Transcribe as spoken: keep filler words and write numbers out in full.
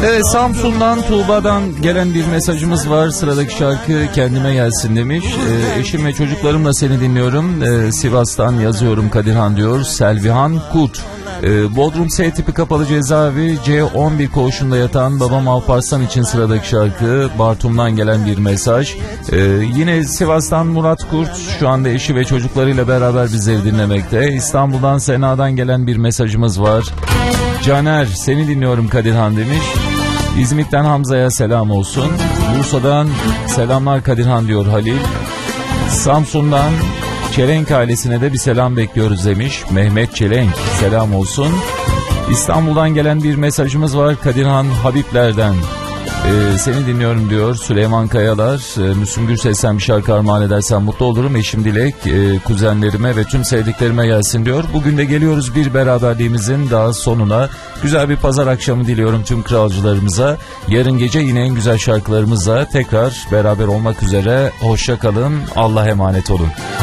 Evet, Samsun'dan Tuğba'dan gelen bir mesajımız var. Sıradaki şarkı kendime gelsin demiş. Ee, eşim ve çocuklarımla seni dinliyorum. Ee, Sivas'tan yazıyorum Kadirhan diyor. Selvihan Kurt. Ee, Bodrum S tipi kapalı cezaevi C on bir koğuşunda yatan babam Alparslan için sıradaki şarkı. Bartum'dan gelen bir mesaj. Ee, yine Sivas'tan Murat Kurt şu anda eşi ve çocuklarıyla beraber bizleri dinlemekte. İstanbul'dan Sena'dan gelen bir mesajımız var. Caner seni dinliyorum Kadirhan demiş. İzmit'ten Hamza'ya selam olsun. Bursa'dan selamlar Kadirhan diyor Halil. Samsun'dan Çelenk ailesine de bir selam bekliyoruz demiş Mehmet Çelenk, selam olsun. İstanbul'dan gelen bir mesajımız var Kadirhan Habibler'den. Ee, seni dinliyorum diyor Süleyman Kayalar. Ee, Müslüm Gürses'ten bir şarkı armağan edersen mutlu olurum. Eşim Dilek, e, kuzenlerime ve tüm sevdiklerime gelsin diyor. Bugün de geliyoruz bir beraberliğimizin daha sonuna. Güzel bir pazar akşamı diliyorum tüm kralcılarımıza. Yarın gece yine en güzel şarkılarımızla tekrar beraber olmak üzere. Hoşça kalın, Allah'a emanet olun.